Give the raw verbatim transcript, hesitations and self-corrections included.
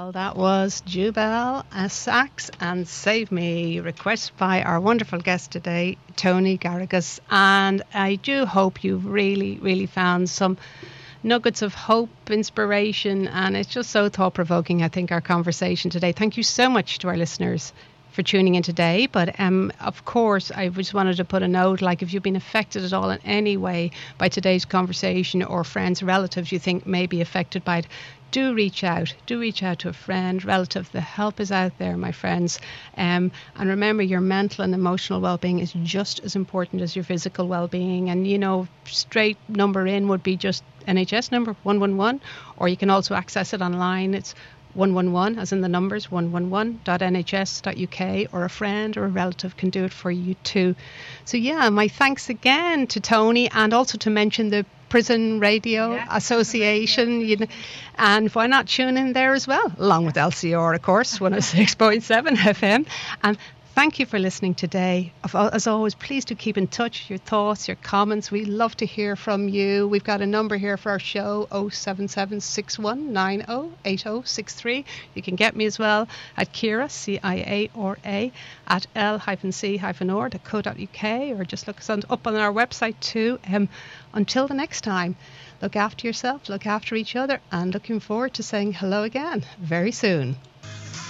Well, that was Jubel, a sax and Save Me, requested by our wonderful guest today, Tony Garrigus. And I do hope you've really, really found some nuggets of hope, inspiration, and it's just so thought-provoking, I think, our conversation today. Thank you so much to our listeners for tuning in today. But um, of course, I just wanted to put a note, like if you've been affected at all in any way by today's conversation, or friends, relatives you think may be affected by it, do reach out. Do reach out to a friend, relative. The help is out there, my friends. Um, and remember, your mental and emotional well-being is just as important as your physical well-being. And, you know, straight number in would be just N H S number one one one, or you can also access it online. It's one one one, as in the numbers, one one one dot n h s dot u k, or a friend or a relative can do it for you too. So yeah, my thanks again to Tony, and also to mention the Prison Radio yeah. Association, you know, and why not tune in there as well, along with L C R, of course, one oh six point seven F M. And thank you for listening today. As always, please do keep in touch, your thoughts, your comments. We love to hear from you. We've got a number here for our show, oh seven seven six one nine oh eight oh six three. You can get me as well at Ciara, C I A R A, at l c or dot co dot u k, or just look us up on our website too. Um, until the next time, look after yourself, look after each other, and looking forward to saying hello again very soon.